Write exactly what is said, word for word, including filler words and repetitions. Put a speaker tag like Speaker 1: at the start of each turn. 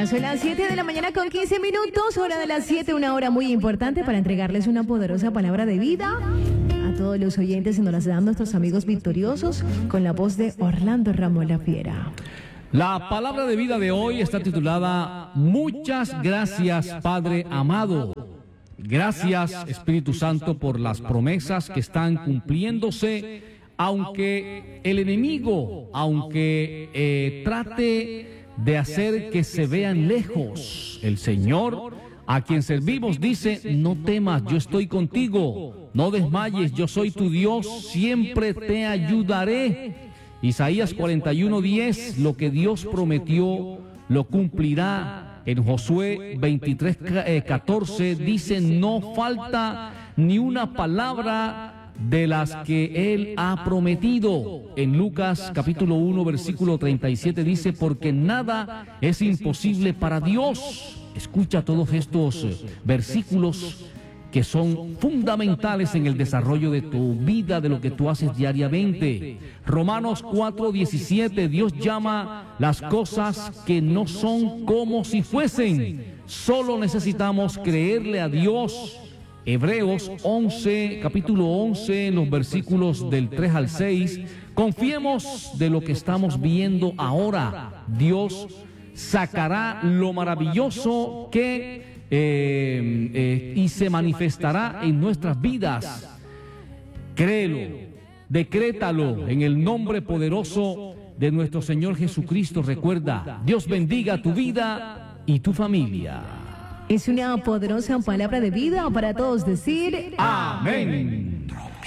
Speaker 1: Ya son las siete de la mañana con quince minutos, hora de las siete, una hora muy importante para entregarles una poderosa palabra de vida a todos los oyentes y nos las dan nuestros amigos victoriosos con la voz de Orlando Ramos La Fiera.
Speaker 2: La palabra de vida de hoy está titulada Muchas gracias, Padre amado. Gracias, Espíritu Santo, por las promesas que están cumpliéndose, aunque el enemigo, aunque eh, trate de hacer que se vean lejos. El Señor, a quien servimos, dice: no temas, yo estoy contigo, no desmayes, yo soy tu Dios, siempre te ayudaré. Isaías cuarenta y uno, diez, lo que Dios prometió lo cumplirá. En Josué veintitrés, catorce dice: no falta ni una palabra de las que Él ha prometido. En Lucas capítulo uno, versículo treinta y siete dice: porque nada es imposible para Dios. Escucha todos estos versículos que son fundamentales en el desarrollo de tu vida, de lo que tú haces diariamente. Romanos cuatro, diecisiete, Dios llama las cosas que no son como si fuesen. Solo necesitamos creerle a Dios. Hebreos once, capítulo once, en los versículos del tres al seis, confiemos de lo que estamos viendo ahora. Dios sacará lo maravilloso que eh, eh, y se manifestará en nuestras vidas. Créelo, decrétalo en el nombre poderoso de nuestro Señor Jesucristo. Recuerda, Dios bendiga tu vida y tu familia.
Speaker 1: Es una poderosa palabra de vida para todos decir
Speaker 2: amén.